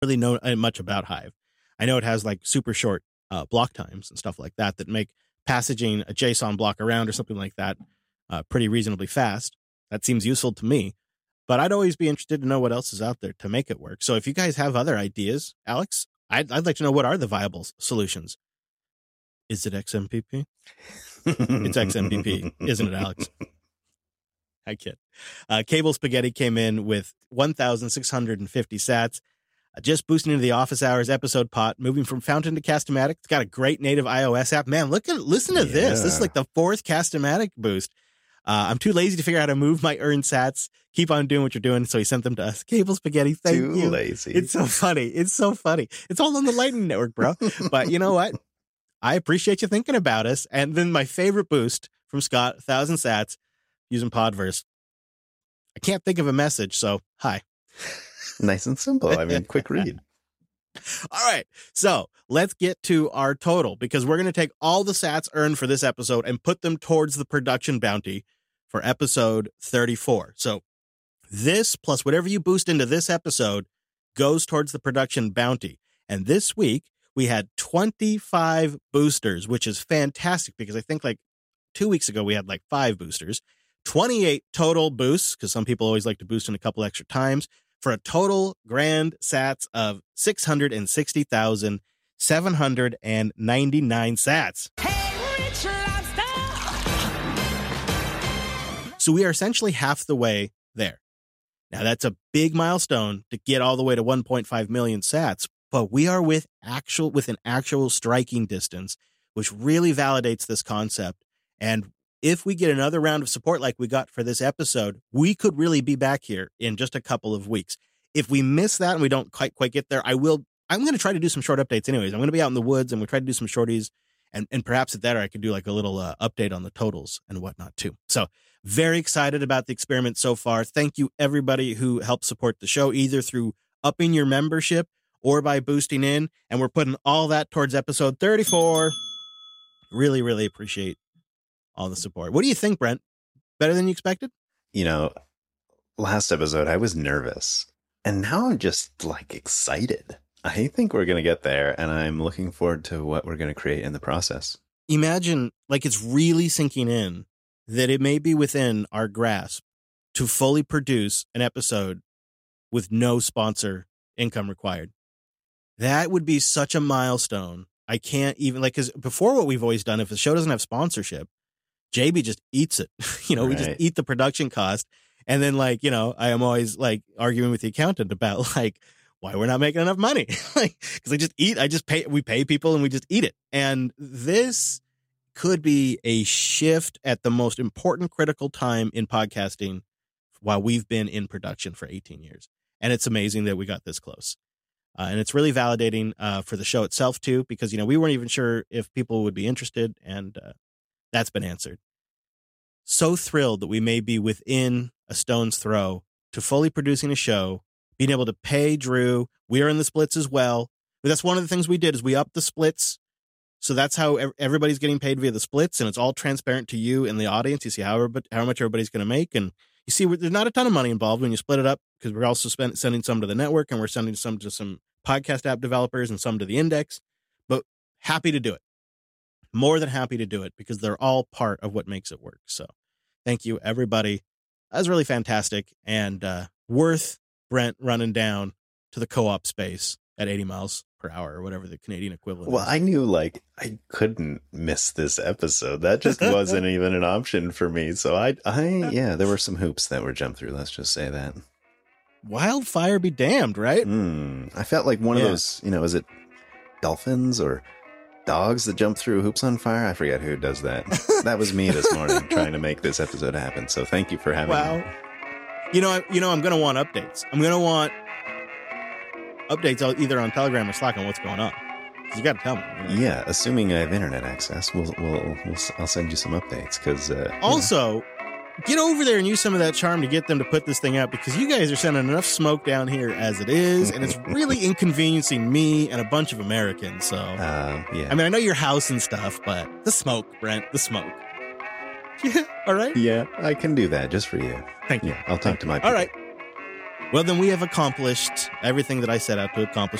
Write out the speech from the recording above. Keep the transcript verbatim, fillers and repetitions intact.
really know much about Hive. I know it has like super short uh, block times and stuff like that that make passaging a JSON block around or something like that uh, pretty reasonably fast. That seems useful to me. But I'd always be interested to know what else is out there to make it work. So if you guys have other ideas, Alex, I'd, I'd like to know what are the viable solutions. Is it X M P P? It's X M P P, isn't it, Alex? I kid. Uh, Cable Spaghetti came in with one thousand six hundred fifty sats. Uh, just boosting into the office hours episode pot, moving from Fountain to Cast-O-Matic. It's got a great native iOS app. Man, look at listen to yeah. this. This is like the fourth Cast-O-Matic boost. Uh, I'm too lazy to figure out how to move my earned sats. Keep on doing what you're doing. So he sent them to us. Cable Spaghetti, thank too you. Too lazy. It's so funny. It's so funny. It's all on the Lightning Network, bro. But you know what? I appreciate you thinking about us. And then my favorite boost from Scott, one thousand sats, using Podverse. I can't think of a message, so hi. Nice and simple. I mean, quick read. All right. So let's get to our total, because we're going to take all the sats earned for this episode and put them towards the production bounty for episode thirty-four. So this plus whatever you boost into this episode goes towards the production bounty. And this week we had twenty-five boosters, which is fantastic because I think like two weeks ago we had like five boosters, twenty-eight total boosts, because some people always like to boost in a couple extra times, for a total grand sats of six hundred sixty thousand seven hundred ninety-nine sats. Hey, Rich Lobster! So we are essentially half the way there. Now that's a big milestone to get all the way to one point five million sats, but we are with actual with an actual striking distance, which really validates this concept. And if we get another round of support like we got for this episode, we could really be back here in just a couple of weeks. If we miss that and we don't quite quite get there, I will. I'm going to try to do some short updates anyways. I'm going to be out in the woods and we'll try to do some shorties. And, and perhaps at that, I could do like a little uh, update on the totals and whatnot too. So very excited about the experiment so far. Thank you everybody who helped support the show, either through upping your membership or by boosting in. And we're putting all that towards episode thirty-four. Really, really appreciate all the support. What do you think, Brent? Better than you expected? You know, last episode I was nervous and now I'm just like excited. I think we're going to get there and I'm looking forward to what we're going to create in the process. Imagine like it's really sinking in that it may be within our grasp to fully produce an episode with no sponsor income required. That would be such a milestone. I can't even like, because before what we've always done, if the show doesn't have sponsorship, J B just eats it. You know, right. We just eat the production cost. And then like, you know, I am always like arguing with the accountant about like why we're not making enough money. Like, because I just eat, I just pay, we pay people and we just eat it. And this could be a shift at the most important critical time in podcasting while we've been in production for eighteen years. And it's amazing that we got this close. Uh, and it's really validating uh, for the show itself too, because, you know, we weren't even sure if people would be interested, and uh, that's been answered. So thrilled that we may be within a stone's throw to fully producing a show, being able to pay Drew. We are in the splits as well. But that's one of the things we did is we upped the splits. So that's how everybody's getting paid via the splits, and it's all transparent to you and the audience. You see how, how much everybody's going to make, and you see there's not a ton of money involved when you split it up, because we're also spend, sending some to the network, and we're sending some to some podcast app developers and some to the index. But happy to do it. More than happy to do it, because they're all part of what makes it work. So thank you, everybody. That was really fantastic, and uh, worth Brent running down to the co-op space at eighty miles per hour or whatever the Canadian equivalent well, is. I knew like I couldn't miss this episode. That just wasn't even an option for me. So I, I, yeah, there were some hoops that were jumped through. Let's just say that. Wildfire be damned, right? Mm, I felt like one yeah. of those, you know, is it dolphins or dogs that jump through hoops on fire? I forget who does that. That was me this morning trying to make this episode happen. So thank you for having wow. me. You know, you know, I'm going to want updates. I'm going to want updates either on Telegram or Slack on what's going on. You got to tell me. You know? Yeah, assuming I have internet access, we'll, we'll, we'll I'll send you some updates. Because uh, also, know. Get over there and use some of that charm to get them to put this thing out, because you guys are sending enough smoke down here as it is, and it's really inconveniencing me and a bunch of Americans. So, uh, yeah. I mean, I know your house and stuff, but the smoke, Brent, the smoke. Yeah, all right. Yeah, I can do that just for you. Thank you. Yeah, I'll talk to my people. All right. Well, then we have accomplished everything that I set out to accomplish